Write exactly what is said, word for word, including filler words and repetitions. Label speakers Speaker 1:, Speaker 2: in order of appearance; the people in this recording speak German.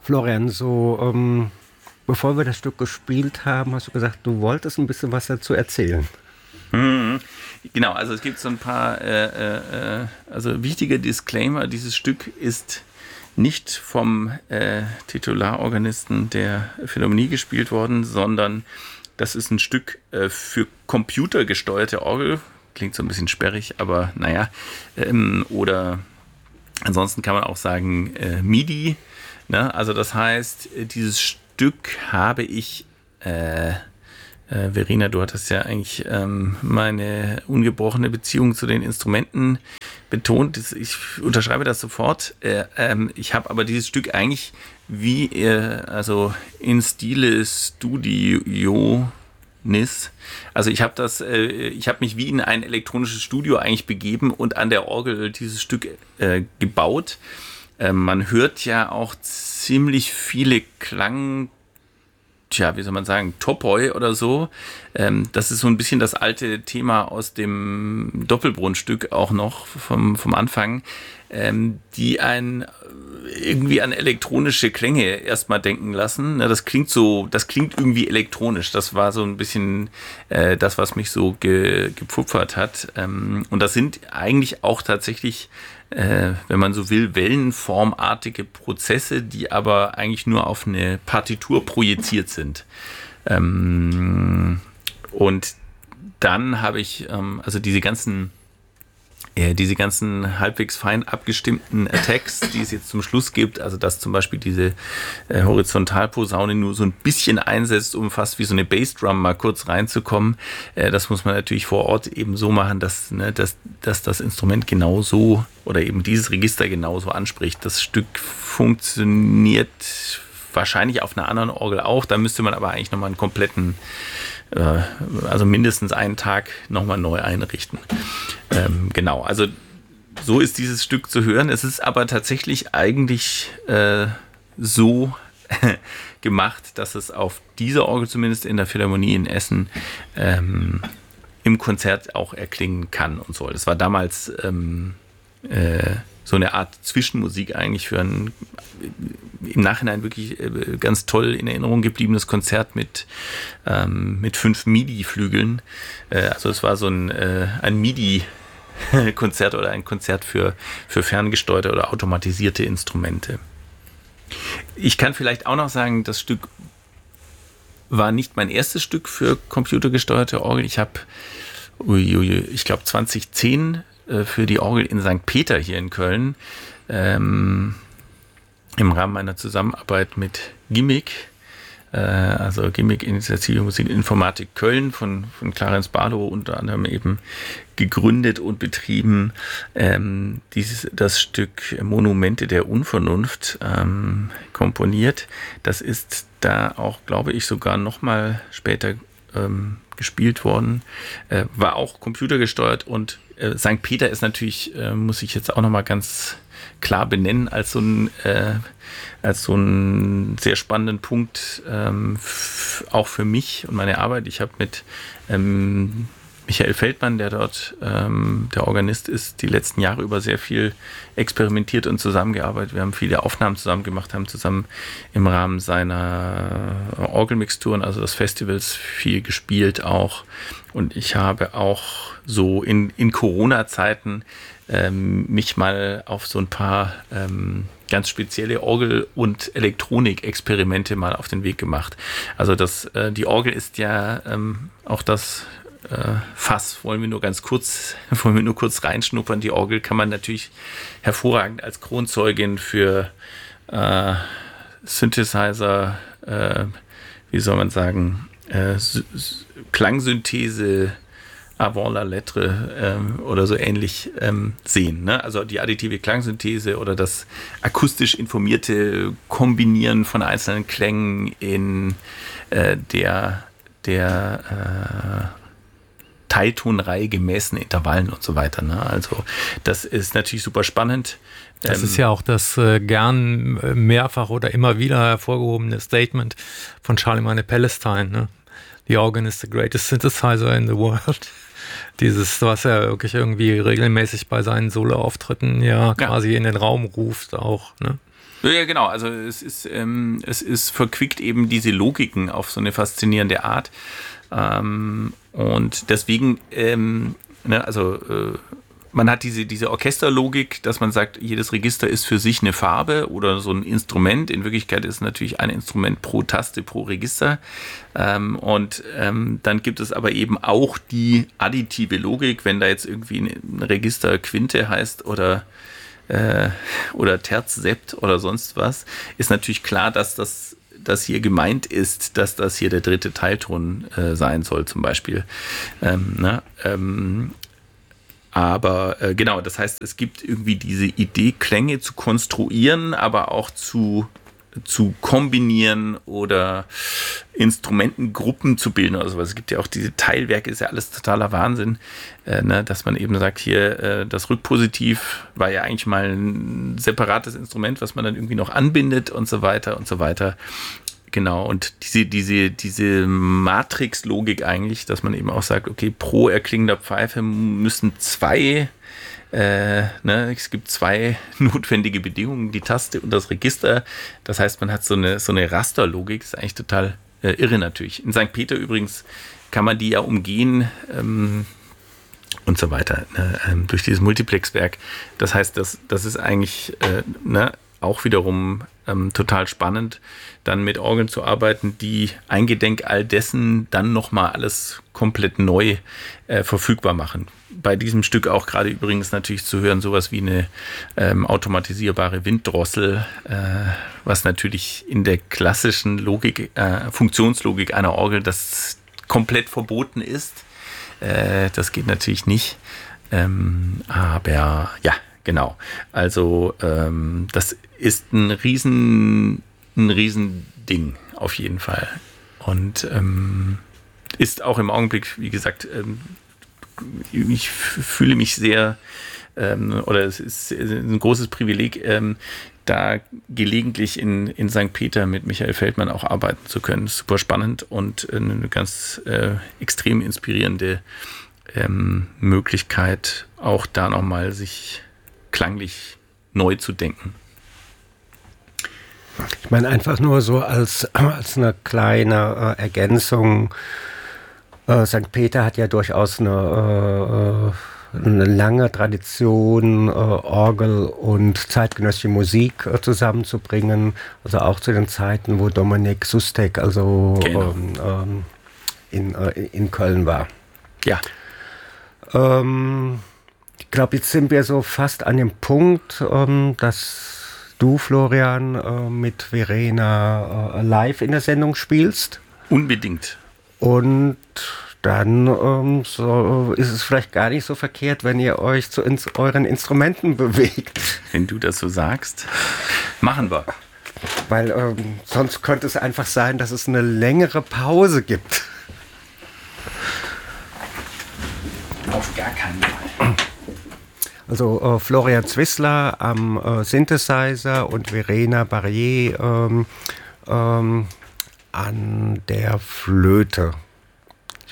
Speaker 1: Florian, so ähm, bevor wir das Stück gespielt haben, hast du gesagt, du wolltest ein bisschen was dazu erzählen.
Speaker 2: Mhm. Genau, also es gibt so ein paar äh, äh, also wichtige Disclaimer. Dieses Stück ist nicht vom äh, Titularorganisten der Philharmonie gespielt worden, sondern das ist ein Stück äh, für computergesteuerte Orgel. Klingt so ein bisschen sperrig, aber naja. Ähm, oder ansonsten kann man auch sagen äh, MIDI. Ne? Also das heißt, dieses Stück habe ich... Äh, Äh, Verena, du hattest ja eigentlich ähm, meine ungebrochene Beziehung zu den Instrumenten betont. Ich unterschreibe das sofort. Äh, ähm, ich habe aber dieses Stück eigentlich wie, äh, also in Stile Studionis. Also ich habe das, äh, ich habe mich wie in ein elektronisches Studio eigentlich begeben und an der Orgel dieses Stück äh, gebaut. Äh, man hört ja auch ziemlich viele Klang Tja, wie soll man sagen, Topoi oder so. Ähm, das ist so ein bisschen das alte Thema aus dem Doppelbrunnstück auch noch vom, vom Anfang, ähm, die einen irgendwie an elektronische Klänge erstmal denken lassen. Na, das klingt so, das klingt irgendwie elektronisch. Das war so ein bisschen äh, das, was mich so ge, gepfupfert hat. Ähm, und das sind eigentlich auch tatsächlich Äh, wenn man so will, wellenformartige Prozesse, die aber eigentlich nur auf eine Partitur projiziert sind. Ähm, und dann habe ich ähm, also diese ganzen äh, diese ganzen halbwegs fein abgestimmten Attacks, die es jetzt zum Schluss gibt, also dass zum Beispiel diese äh, Horizontalposaune nur so ein bisschen einsetzt, um fast wie so eine Bassdrum mal kurz reinzukommen. Äh, das muss man natürlich vor Ort eben so machen, dass, ne, dass, dass das Instrument genauso oder eben dieses Register genauso anspricht. Das Stück funktioniert wahrscheinlich auf einer anderen Orgel auch, da müsste man aber eigentlich nochmal einen kompletten, äh, also mindestens einen Tag nochmal neu einrichten. Ähm, genau, also so ist dieses Stück zu hören. Es ist aber tatsächlich eigentlich äh, so gemacht, dass es auf dieser Orgel zumindest in der Philharmonie in Essen ähm, im Konzert auch erklingen kann und soll. Das war damals ähm, äh, so eine Art Zwischenmusik eigentlich für ein im Nachhinein wirklich äh, ganz toll in Erinnerung gebliebenes Konzert mit, ähm, mit fünf MIDI-Flügeln. Äh, also es war so ein, äh, ein MIDI-Konzert oder ein Konzert für, für ferngesteuerte oder automatisierte Instrumente. Ich kann vielleicht auch noch sagen, das Stück war nicht mein erstes Stück für computergesteuerte Orgel. Ich habe, ich glaube zwanzig zehn äh, für die Orgel in Sankt Peter hier in Köln ähm, im Rahmen meiner Zusammenarbeit mit Gimmick, äh, also Gimmick Initiative Musik Informatik Köln von, von Clarence Barlow unter anderem eben gegründet und betrieben, ähm, dieses, das Stück Monumente der Unvernunft ähm, komponiert. Das ist da auch, glaube ich, sogar noch mal später ähm, gespielt worden, äh, war auch computergesteuert und äh, Sankt Peter ist natürlich, äh, muss ich jetzt auch noch mal ganz klar benennen, als so ein, äh, als so einen sehr spannenden Punkt, ähm, f- auch für mich und meine Arbeit. Ich habe mit ähm, Michael Feldmann, der dort ähm, der Organist ist, die letzten Jahre über sehr viel experimentiert und zusammengearbeitet. Wir haben viele Aufnahmen zusammen gemacht, haben zusammen im Rahmen seiner Orgelmixturen, also des Festivals, viel gespielt auch. Und ich habe auch so in, in Corona-Zeiten ähm, mich mal auf so ein paar ähm, ganz spezielle Orgel- und Elektronik-Experimente mal auf den Weg gemacht. Also das, äh, die Orgel ist ja ähm, auch das äh, Fass, wollen wir nur ganz kurz, wollen wir nur kurz reinschnuppern. Die Orgel kann man natürlich hervorragend als Kronzeugin für äh, Synthesizer, äh, wie soll man sagen, äh, S- S- Klangsynthese, avant la lettre ähm, oder so ähnlich ähm, sehen. Ne? Also die additive Klangsynthese oder das akustisch informierte Kombinieren von einzelnen Klängen in äh, der, der äh, Teiltonreihe gemäßen Intervallen und so weiter. Ne? Also das ist natürlich super spannend.
Speaker 3: Das ähm, ist ja auch das äh, gern mehrfach oder immer wieder hervorgehobene Statement von Charlemagne Palestine. Ne? The organ is the greatest synthesizer in the world. dieses, was er wirklich irgendwie regelmäßig bei seinen Solo-Auftritten ja quasi ja. in den Raum ruft auch, ne?
Speaker 2: Ja, genau. Also es ist, ähm, es ist verquickt eben diese Logiken auf so eine faszinierende Art. Ähm, und deswegen, ähm, ne, also äh, man hat diese, diese Orchesterlogik, dass man sagt, jedes Register ist für sich eine Farbe oder so ein Instrument. In Wirklichkeit ist natürlich ein Instrument pro Taste, pro Register. Ähm, und ähm, dann gibt es aber eben auch die additive Logik, wenn da jetzt irgendwie ein Register Quinte heißt oder äh, oder Terz, Sept oder sonst was, ist natürlich klar, dass das dass hier gemeint ist, dass das hier der dritte Teilton äh, sein soll, zum Beispiel. Ähm, ne? ähm, aber äh, genau, das heißt, es gibt irgendwie diese Idee, Klänge zu konstruieren, aber auch zu, zu kombinieren oder Instrumentengruppen zu bilden oder sowas. Es gibt ja auch diese Teilwerke, ist ja alles totaler Wahnsinn, äh, ne? Dass man eben sagt, hier äh, das Rückpositiv war ja eigentlich mal ein separates Instrument, was man dann irgendwie noch anbindet und so weiter und so weiter. Genau, und diese, diese, diese Matrix-Logik eigentlich, dass man eben auch sagt, okay, pro erklingender Pfeife müssen zwei, äh, ne, es gibt zwei notwendige Bedingungen, die Taste und das Register. Das heißt, man hat so eine, so eine Rasterlogik, ist eigentlich total äh, irre natürlich. In Sankt Peter übrigens kann man die ja umgehen, ähm, und so weiter, ne, ähm, durch dieses Multiplexwerk. Das heißt, das, das ist eigentlich, äh, ne, auch wiederum ähm, total spannend, dann mit Orgeln zu arbeiten, die eingedenk all dessen dann nochmal alles komplett neu äh, verfügbar machen. Bei diesem Stück auch gerade übrigens natürlich zu hören, sowas wie eine ähm, automatisierbare Winddrossel, äh, was natürlich in der klassischen Logik, äh, Funktionslogik einer Orgel das komplett verboten ist. Äh, das geht natürlich nicht. Ähm, aber ja, genau. Also ähm, das ist ein riesen, ein riesen Ding auf jeden Fall. Und ähm, ist auch im Augenblick, wie gesagt, ähm, ich f- fühle mich sehr, ähm, oder es ist ein großes Privileg, ähm, da gelegentlich in, in Sankt Peter mit Michael Feldmann auch arbeiten zu können. Super spannend und eine ganz äh, extrem inspirierende ähm, Möglichkeit, auch da nochmal sich klanglich neu zu denken.
Speaker 1: Ich meine einfach nur so als, als eine kleine äh, Ergänzung. Äh, Sankt Peter hat ja durchaus eine, äh, eine lange Tradition, äh, Orgel und zeitgenössische Musik äh, zusammenzubringen. Also auch zu den Zeiten, wo Dominik Sustek also
Speaker 2: genau.
Speaker 1: ähm, ähm, in, äh, in Köln war.
Speaker 2: Ja.
Speaker 1: Ähm, ich glaube, jetzt sind wir so fast an dem Punkt, ähm, dass du, Florian, äh, mit Verena äh, live in der Sendung spielst.
Speaker 2: Unbedingt.
Speaker 1: Und dann ähm, so ist es vielleicht gar nicht so verkehrt, wenn ihr euch zu ins, euren Instrumenten bewegt.
Speaker 2: Wenn du das so sagst, machen wir.
Speaker 1: Weil ähm, sonst könnte es einfach sein, dass es eine längere Pause gibt.
Speaker 2: Auf gar keinen Fall.
Speaker 1: Also äh, Florian Zwissler am äh, Synthesizer und Verena Barrier ähm, ähm, an der Flöte.